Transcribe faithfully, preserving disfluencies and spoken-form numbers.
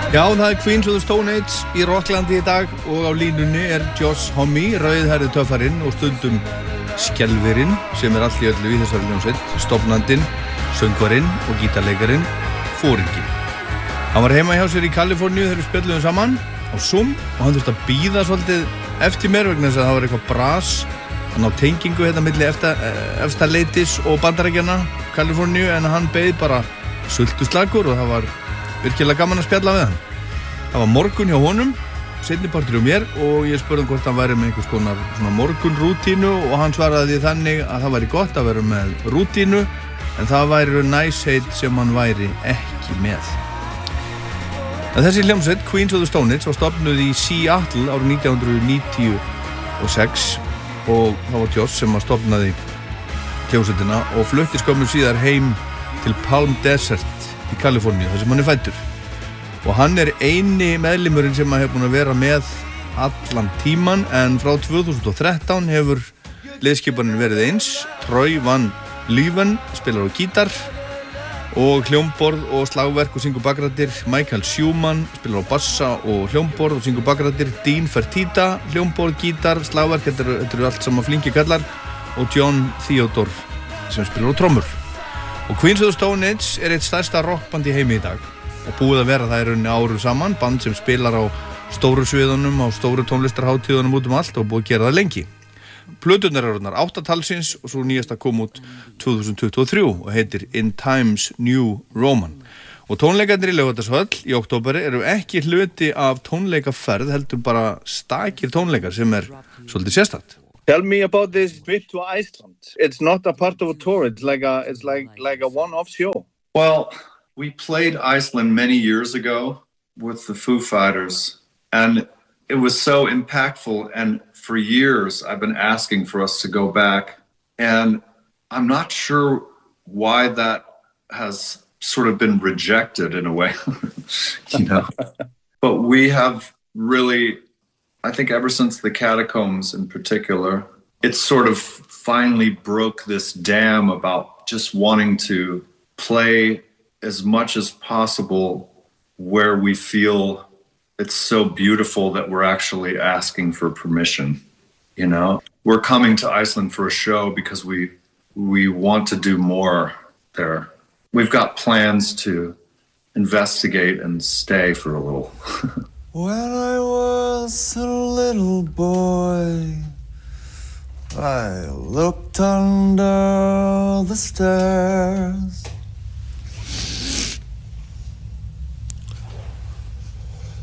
Já, það er Queens of the Stone Age í Rocklandi í dag og á línunni er Josh Homme, rauðhærði töffarinn og stundum skelverinn sem er allt í öllu í þessari hljómsveit, stofnandinn, söngvarinn og gítarleikarinn, foringinn. Hann var heima hjá sér í Kaliforníu þegar við spjölluðum saman á Zoom og hann þurfti að bíða svolítið eftir mér vegna þess að það var eitthvað bras að ná tengingu hérna milli efsta leitis og Bandaríkjanna, Kaliforníu, en hann beið bara sultuslagur og það var virkilega gaman að spjalla við hann. Það var morgun hjá honum, seinnipartur hjá mér og ég spurði hann hvort hann væri með einhvers konar svona morgunrútínu og hann svaraði því þannig að það væri gott að vera með rútínu en það væri næsheit sem hann væri ekki með. En þessi hljómsveit, Queens of the Stone Age, var stofnuð í Seattle árið nítján hundruð níutíu og sex og það var Josh sem stofnaði hljómsveitina og flutti skömmu síðar heim til Palm Desert í Kaliforníu, þar sem hann er fæddur. Og hann er eini meðlimurinn sem hefur búin að vera með allan tíman, en frá tvö þúsund og þrettán hefur liðskipanin verið eins. Troy Van Leeuwen spilar á gítar og hljómborð og slagverk og syngur bakrættir. Michael Schumann spilar á bassa og hljómborð og syngur bakrættir. Dean Fertitta, hljómborð, gítar, slagverk, þetta eru, þetta eru allt saman flinki kallar, og John Theodore sem spilar á trommur. Og Queens of the Stone Age er eitt stærsta rockband í heimi í dag og búið að vera það í rauninni árum saman, band sem spilar á stóru sviðunum, á stóru tónlistarhátíðunum út um allt og búið að gera það lengi. Plöturnar eru orðnar átta talsins og svo nýjasta kom út tvö þúsund tuttugu og þrjú og heitir In Times New Roman. Og tónleikarnir í Laugardalshöll í októberi eru ekki hluti af tónleikaferð, heldur bara stakir tónleikar sem er svolítið sérstakt. Tell me about this trip to Iceland. It's not a part of a tour. It's like a, it's like, like a one-off show. Well, we played Iceland many years ago with the Foo Fighters, and it was so impactful. And for years, I've been asking for us to go back, and I'm not sure why that has sort of been rejected in a way, you know. But we have really, I think ever since the Catacombs in particular, it sort of finally broke this dam about just wanting to play as much as possible where we feel it's so beautiful that we're actually asking for permission, you know? We're coming to Iceland for a show because we we want to do more there. We've got plans to investigate and stay for a little. When I was a little boy, I looked under the stairs